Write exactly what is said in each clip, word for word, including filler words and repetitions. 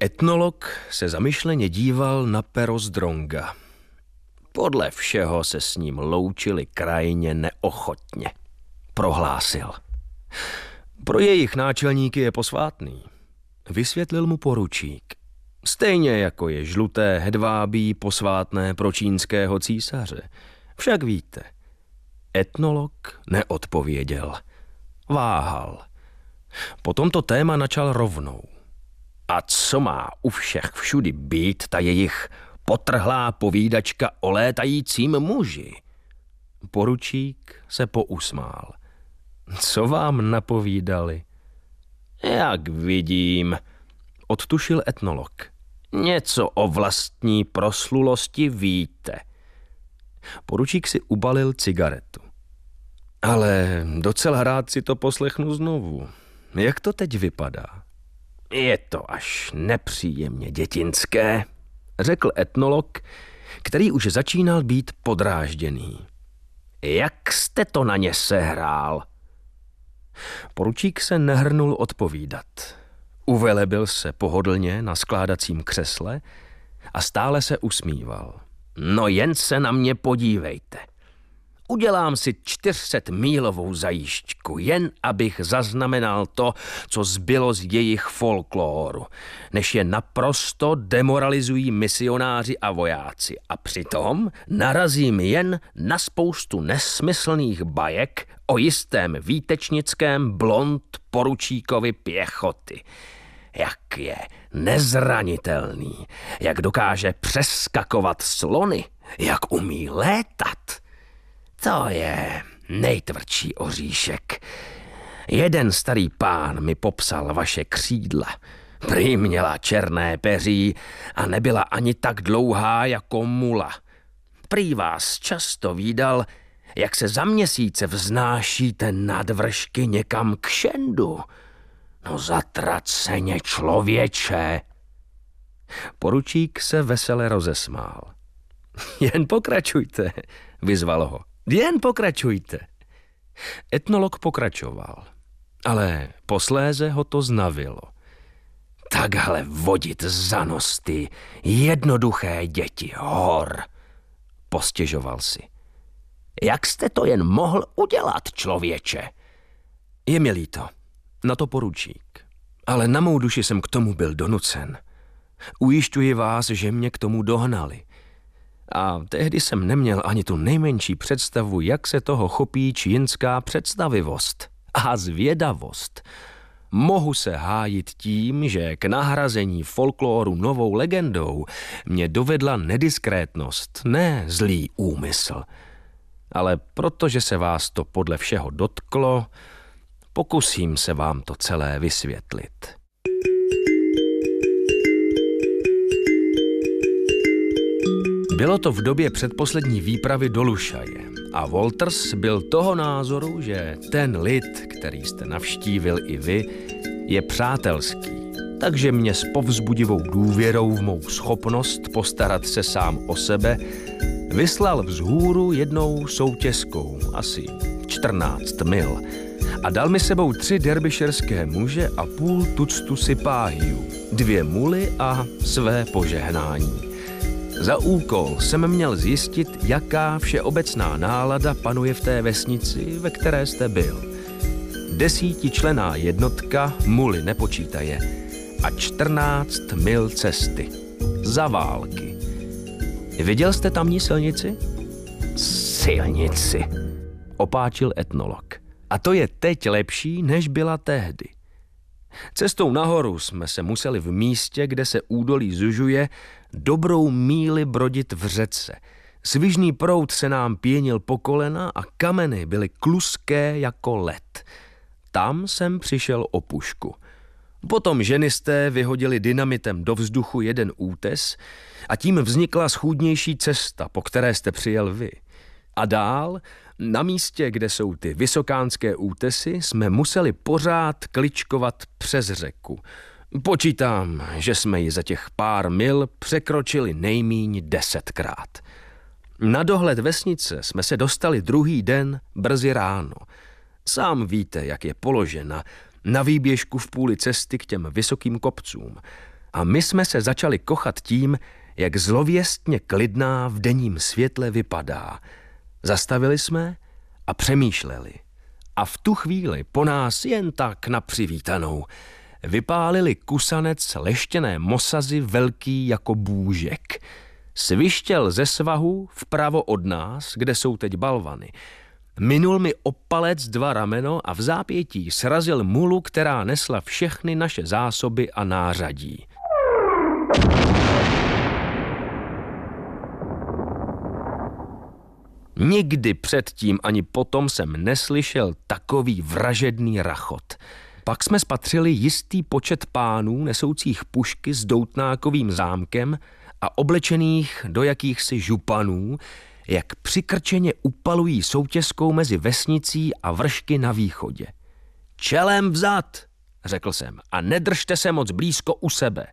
Etnolog se zamyšleně díval na pero Zdronga. Podle všeho se s ním loučili krajně neochotně. Prohlásil. Pro jejich náčelníky je posvátný. Vysvětlil mu poručík. Stejně jako je žluté hedvábí posvátné pro čínského císaře. Však víte, etnolog neodpověděl. Váhal. Potom to téma načal rovnou. A co má u všech všudy být ta jejich potrhlá povídačka o létajícím muži? Poručík se pousmál. Co vám napovídali? Jak vidím, odtušil etnolog. Něco o vlastní proslulosti víte. Poručík si ubalil cigaretu. Ale docela rád si to poslechnu znovu. Jak to teď vypadá? Je to až nepříjemně dětinské, řekl etnolog, který už začínal být podrážděný. Jak jste to na ně sehrál? Poručík se nehrnul odpovídat. Uvelebil se pohodlně na skládacím křesle a stále se usmíval. No jen se na mě podívejte. Udělám si čtyřsetmílovou zajížďku, jen abych zaznamenal to, co zbylo z jejich folklóru, než je naprosto demoralizují misionáři a vojáci. A přitom narazím jen na spoustu nesmyslných bajek o jistém výtečnickém blond poručíkovi pěchoty. Jak je nezranitelný, jak dokáže přeskakovat slony, jak umí létat. To je nejtvrdší oříšek. Jeden starý pán mi popsal vaše křídla. Prý měla černé peří a nebyla ani tak dlouhá jako mula. Prý vás často vídal, jak se za měsíce vznášíte nad vršky někam k šendu. No zatraceně, člověče. Poručík se vesele rozesmál. Jen pokračujte, vyzval ho. Jen pokračujte. Etnolog pokračoval, ale posléze ho to znavilo. Takhle vodit za nos ty jednoduché děti hor, postěžoval si. Jak jste to jen mohl udělat, člověče? Je mi líto, na to poručík, ale na mou duši jsem k tomu byl donucen. Ujišťuji vás, že mě k tomu dohnali. A tehdy jsem neměl ani tu nejmenší představu, jak se toho chopí čínská představivost a zvědavost. Mohu se hájit tím, že k nahrazení folklóru novou legendou mě dovedla nediskrétnost, ne zlý úmysl. Ale protože se vás to podle všeho dotklo, pokusím se vám to celé vysvětlit. Bylo to v době předposlední výpravy do Lušaje a Walters byl toho názoru, že ten lid, který jste navštívil i vy, je přátelský. Takže mě s povzbudivou důvěrou v mou schopnost postarat se sám o sebe vyslal vzhůru jednou soutězkou, asi čtrnáct mil, a dal mi sebou tři derbyšerské muže a půl tuctu sipáhiů, dvě muly a své požehnání. Za úkol jsem měl zjistit, jaká všeobecná nálada panuje v té vesnici, ve které jste byl. Desítičlenná jednotka, muly nepočítaje, a čtrnáct mil cesty. Za války. Viděl jste tamní silnici? Silnici, opáčil etnolog. A to je teď lepší, než byla tehdy. Cestou nahoru jsme se museli v místě, kde se údolí zužuje, dobrou míli brodit v řece. Svižný proud se nám pěnil po kolena a kameny byly kluské jako led. Tam jsem přišel o pušku. Potom ženisté vyhodili dynamitem do vzduchu jeden útes a tím vznikla schůdnější cesta, po které jste přijel vy. A dál, na místě, kde jsou ty vysokánské útesy, jsme museli pořád kličkovat přes řeku. Počítám, že jsme ji za těch pár mil překročili nejmíň desetkrát. Na dohled vesnice jsme se dostali druhý den brzy ráno. Sám víte, jak je položena, na výběžku v půli cesty k těm vysokým kopcům. a my jsme se začali kochat tím, jak zlověstně klidná v denním světle vypadá. Zastavili jsme a přemýšleli. A v tu chvíli po nás jen tak na přivítanou vypálili kusanec leštěné mosazy velký jako bůžek. Svištěl ze svahu vpravo od nás, kde jsou teď balvany. Minul mi o palec dva rameno a v zápětí srazil mulu, která nesla všechny naše zásoby a nářadí. Nikdy předtím ani potom jsem neslyšel takový vražedný rachot. Pak jsme spatřili jistý počet pánů nesoucích pušky s doutnákovým zámkem a oblečených do jakýchsi županů, jak přikrčeně upalují soutězkou mezi vesnicí a vršky na východě. Čelem vzad, řekl jsem, a nedržte se moc blízko u sebe.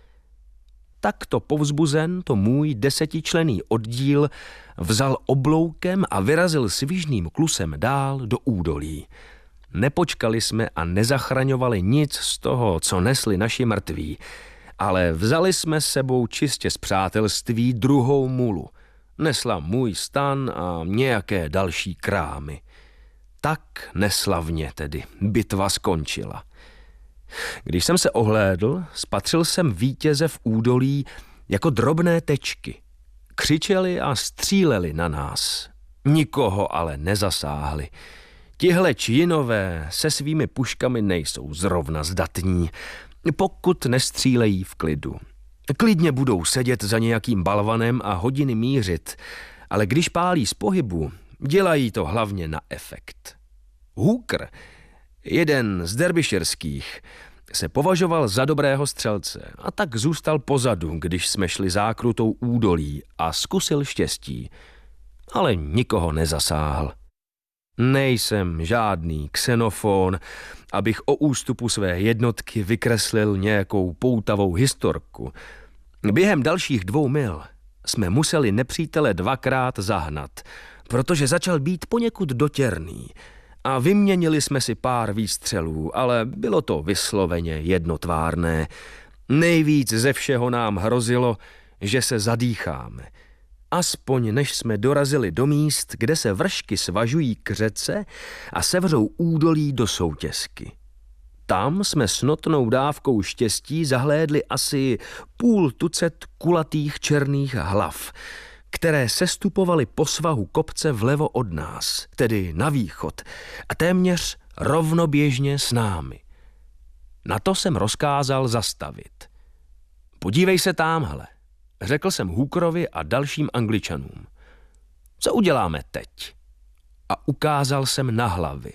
Takto povzbuzen to můj desetičlenný oddíl vzal obloukem a vyrazil svižným klusem dál do údolí. Nepočkali jsme a nezachraňovali nic z toho, co nesli naši mrtví, ale vzali jsme s sebou čistě z přátelství druhou mulu. Nesla můj stan a nějaké další krámy. Tak neslavně tedy bitva skončila. Když jsem se ohlédl, spatřil jsem vítěze v údolí jako drobné tečky. Křičeli a stříleli na nás. Nikoho ale nezasáhli. Tihle činové se svými puškami nejsou zrovna zdatní, pokud nestřílejí v klidu. Klidně budou sedět za nějakým balvanem a hodiny mířit, ale když pálí z pohybu, dělají to hlavně na efekt. Hooker, jeden z derbyširských, se považoval za dobrého střelce a tak zůstal pozadu, když jsme šli zákrutou údolí a zkusil štěstí, ale nikoho nezasáhl. Nejsem žádný xenofon, abych o ústupu své jednotky vykreslil nějakou poutavou historku. Během dalších dvou mil jsme museli nepřítele dvakrát zahnat, protože začal být poněkud dotěrný a vyměnili jsme si pár výstřelů, ale bylo to vysloveně jednotvárné. Nejvíc ze všeho nám hrozilo, že se zadýcháme. Aspoň než jsme dorazili do míst, kde se vršky svažují k řece a sevřou údolí do soutězky. Tam jsme s notnou dávkou štěstí zahlédli asi půl tucet kulatých černých hlav, které sestupovaly po svahu kopce vlevo od nás, tedy na východ, a téměř rovnoběžně s námi. Na to jsem rozkázal zastavit. Podívej se támhle, řekl jsem Hookerovi a dalším Angličanům. Co uděláme teď? A ukázal jsem na hlavy.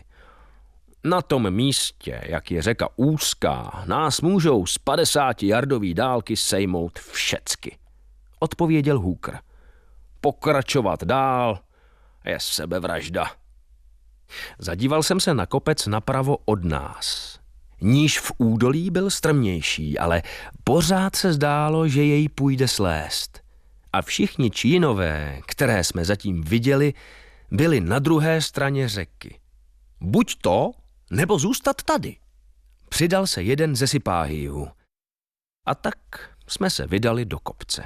Na tom místě, jak je řeka úzká, nás můžou z padesáti jardový dálky sejmout všecky, odpověděl Hooker. Pokračovat dál je sebevražda. Zadíval jsem se na kopec napravo od nás. Níž v údolí byl strmější, ale pořád se zdálo, že jej půjde slést. A všichni čínové, které jsme zatím viděli, byli na druhé straně řeky. Buď to, nebo zůstat tady, přidal se jeden ze sipáhijů. A tak jsme se vydali do kopce.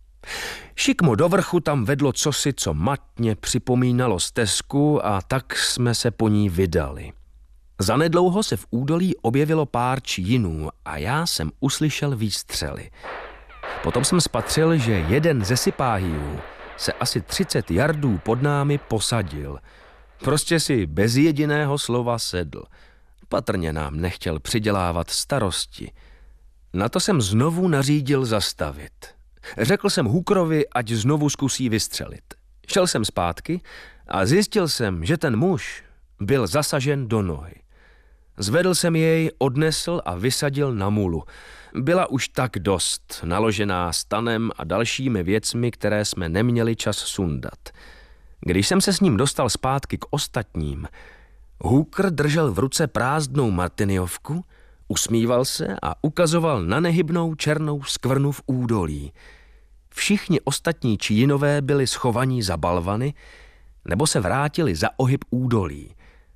Šikmo do vrchu tam vedlo cosi, co matně připomínalo stezku, a tak jsme se po ní vydali. Zanedlouho se v údolí objevilo pár čínů a já jsem uslyšel výstřely. Potom jsem spatřil, že jeden ze sipáhijů se asi třicet jardů pod námi posadil. Prostě si bez jediného slova sedl. Patrně nám nechtěl přidělávat starosti. Na to jsem znovu nařídil zastavit. Řekl jsem Hookerovi, ať znovu zkusí vystřelit. Šel jsem zpátky a zjistil jsem, že ten muž byl zasažen do nohy. Zvedl jsem jej, odnesl a vysadil na mulu. Byla už tak dost naložená stanem a dalšími věcmi, které jsme neměli čas sundat. Když jsem se s ním dostal zpátky k ostatním, Hooker držel v ruce prázdnou martiniovku, usmíval se a ukazoval na nehybnou černou skvrnu v údolí. Všichni ostatní čínové byli schovaní za balvany nebo se vrátili za ohyb údolí.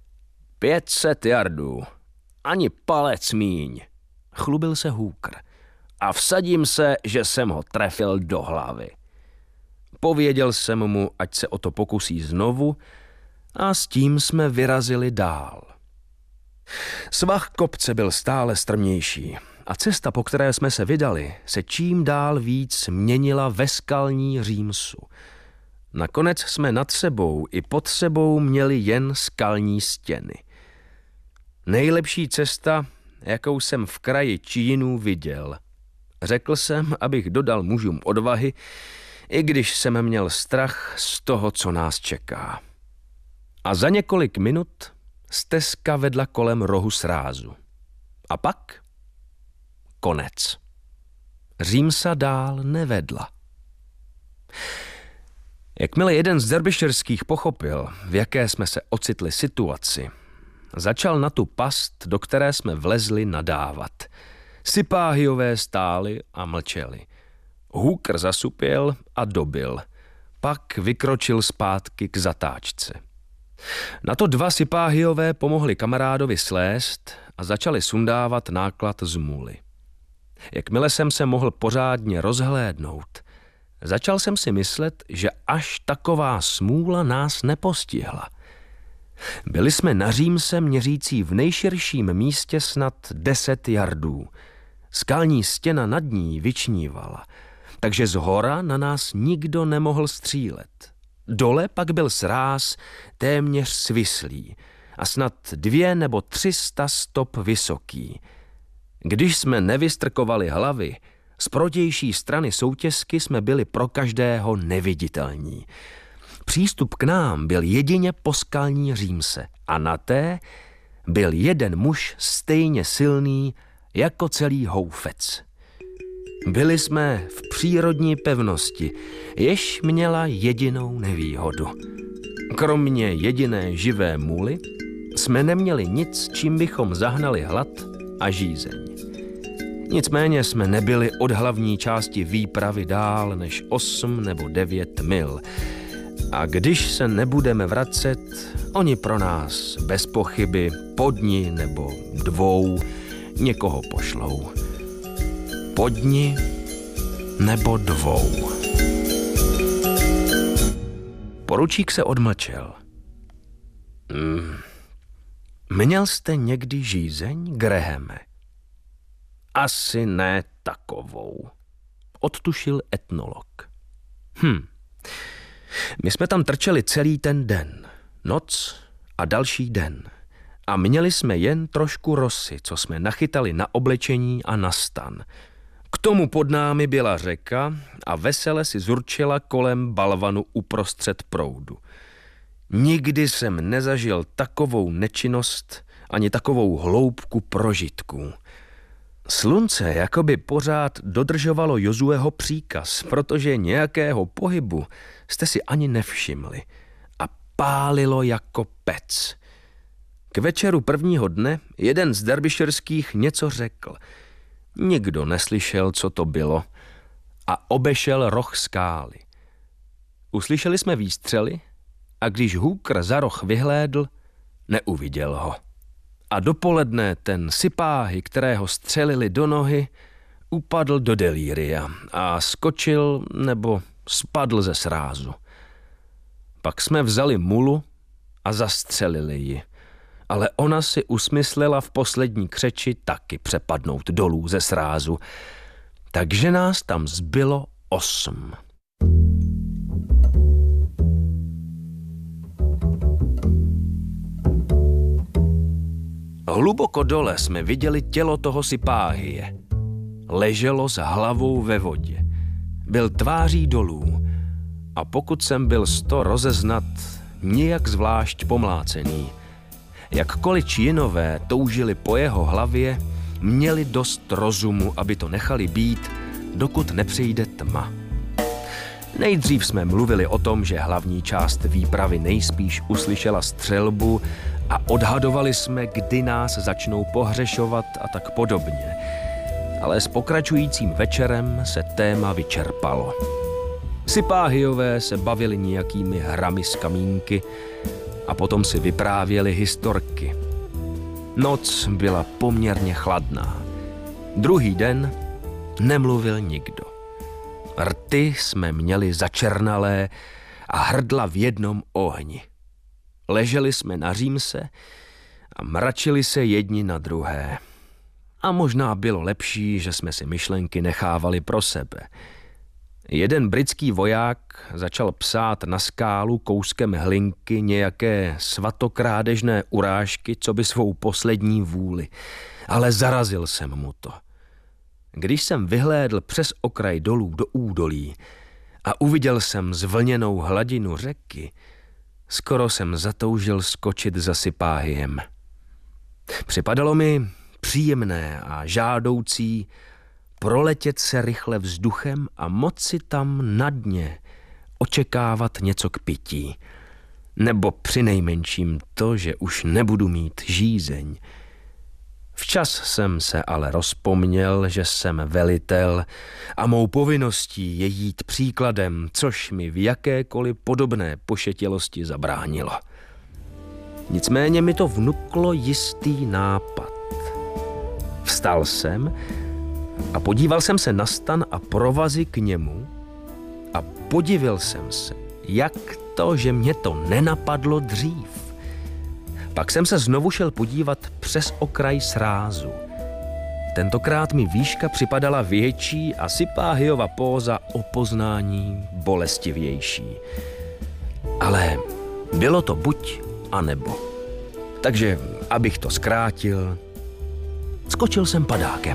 Pět set jardů, ani palec míň, chlubil se Hooker. a vsadím se, že jsem ho trefil do hlavy. Pověděl jsem mu, ať se o to pokusí znovu, a s tím jsme vyrazili dál. Svah kopce byl stále strmější a cesta, po které jsme se vydali, se čím dál víc měnila ve skalní římsu. Nakonec jsme nad sebou i pod sebou měli jen skalní stěny. Nejlepší cesta, jakou jsem v kraji Čínů viděl. Řekl jsem, abych dodal mužům odvahy, i když jsem měl strach z toho, co nás čeká. A za několik minut stezka vedla kolem rohu srázu. A pak konec. Římsa dál nevedla. Jakmile jeden z derbyširských pochopil, v jaké jsme se ocitli situaci, začal na tu past, do které jsme vlezli, nadávat. Sipáhiové stáli a mlčeli. Hooker zasupěl a dobil. Pak vykročil zpátky k zatáčce. Na to dva Sipáhiové pomohli kamarádovi slézt a začali sundávat náklad z muly. Jakmile jsem se mohl pořádně rozhlédnout, začal jsem si myslet, že až taková smůla nás nepostihla. Byli jsme na římse měřící v nejširším místě snad deset jardů. Skalní stěna nad ní vyčnívala, takže zhora na nás nikdo nemohl střílet. Dole pak byl sráz téměř svislý a snad dvě nebo tři sta stop vysoký. Když jsme nevystrkovali hlavy, z protější strany soutěsky jsme byli pro každého neviditelní. Přístup k nám byl jedině po skalní římse a na té byl jeden muž stejně silný jako celý houfec. Byli jsme v přírodní pevnosti, jež měla jedinou nevýhodu. Kromě jediné živé muly jsme neměli nic, čím bychom zahnali hlad a žízeň. Nicméně jsme nebyli od hlavní části výpravy dál než osm nebo devět mil. A když se nebudeme vracet, oni pro nás bez pochyby po dni nebo dvou někoho pošlou. Po dni nebo dvou. Poručík se odmlčel. Hmm. Měl jste někdy žízeň, Grahame? Asi ne takovou, odtušil etnolog. Hm. My jsme tam trčeli celý ten den, noc a další den. A měli jsme jen trošku rosy, co jsme nachytali na oblečení a na stan. K tomu pod námi byla řeka a vesele si zurčila kolem balvanu uprostřed proudu. Nikdy jsem nezažil takovou nečinnost ani takovou hloubku prožitků. Slunce jakoby pořád dodržovalo Jozueho příkaz, protože nějakého pohybu jste si ani nevšimli a pálilo jako pec. K večeru prvního dne jeden z derbyširských něco řekl. Nikdo neslyšel, co to bylo, a obešel roh skály. Uslyšeli jsme výstřely a když Hooker za roh vyhlédl, neuviděl ho. A dopoledne ten Sipáhy, kterého střelili do nohy, upadl do delíria a skočil nebo spadl ze srázu. Pak jsme vzali mulu a zastřelili ji, ale ona si usmyslela v poslední křeči taky přepadnout dolů ze srázu, takže nás tam zbylo osm. Hluboko dole jsme viděli tělo toho Sipáhie. Leželo s hlavou ve vodě. Byl tváří dolů a pokud jsem byl z to rozeznat, nijak zvlášť pomlácený. Jakkoliv Čínové toužili po jeho hlavě, měli dost rozumu, aby to nechali být, dokud nepřijde tma. Nejdřív jsme mluvili o tom, že hlavní část výpravy nejspíš uslyšela střelbu a odhadovali jsme, kdy nás začnou pohřešovat a tak podobně. Ale s pokračujícím večerem se téma vyčerpalo. Sipáhiové se bavili nějakými hrami z kamínky a potom si vyprávěli historky. Noc byla poměrně chladná. Druhý den Nemluvil nikdo. Rty jsme měli začernalé a hrdla v jednom ohni. Leželi jsme na římse a mračili se jedni na druhé. A možná bylo lepší, že jsme si myšlenky nechávali pro sebe. Jeden britský voják začal psát na skálu kouskem hlinky nějaké svatokrádežné urážky, co by svou poslední vůli. Ale zarazil jsem mu to. Když jsem vyhlédl přes okraj dolů do údolí a uviděl jsem zvlněnou hladinu řeky, skoro jsem zatoužil skočit za Sipáhiem. Připadalo mi příjemné a žádoucí proletět se rychle vzduchem a moci tam na dně očekávat něco k pití. Nebo přinejmenším to, že už nebudu mít žízeň. Včas jsem se ale rozpomněl, že jsem velitel a mou povinností je jít příkladem, což mi v jakékoliv podobné pošetělosti zabránilo. Nicméně mi to vnuklo jistý nápad. Vstal jsem a podíval jsem se na stan a provazy k němu a podivil jsem se, jak to, že mě to nenapadlo dřív. Pak jsem se znovu šel podívat přes okraj srázu. Tentokrát mi výška připadala větší a Sipáhiova póza o poznání bolestivější. Ale bylo to buď a nebo. Takže, abych to zkrátil, skočil jsem padákem.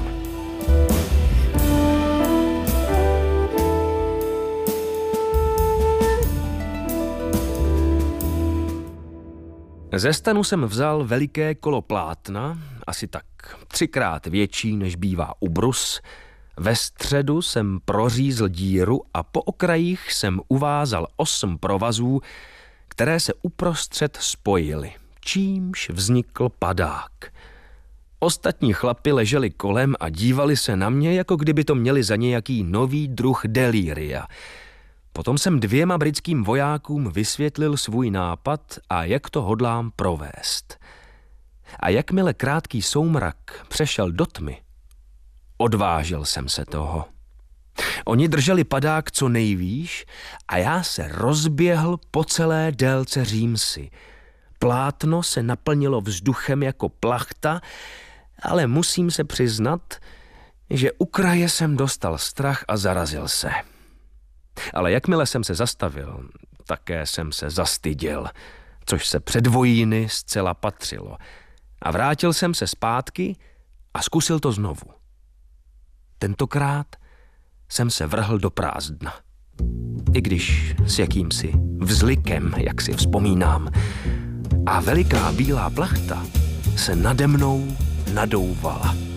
Ze stanu jsem vzal veliké kolo plátna, asi tak třikrát větší, než bývá ubrus. Ve středu jsem prořízl díru a po okrajích jsem uvázal osm provazů, které se uprostřed spojily, čímž vznikl padák. Ostatní chlapi leželi kolem a dívali se na mě, jako kdyby to měli za nějaký nový druh delíria. Potom jsem dvěma britským vojákům vysvětlil svůj nápad a jak to hodlám provést. A jakmile krátký soumrak přešel do tmy, odvážil jsem se toho. Oni drželi padák co nejvýš a já se rozběhl po celé délce římsy. Plátno se naplnilo vzduchem jako plachta, ale musím se přiznat, že u kraje jsem dostal strach a zarazil se. Ale jakmile jsem se zastavil, také jsem se zastyděl, což se před vojíny zcela patřilo. A vrátil jsem se zpátky a zkusil to znovu. Tentokrát jsem se vrhl do prázdna. I když s jakýmsi vzlikem, jak si vzpomínám. A veliká bílá plachta se nade mnou nadouvala.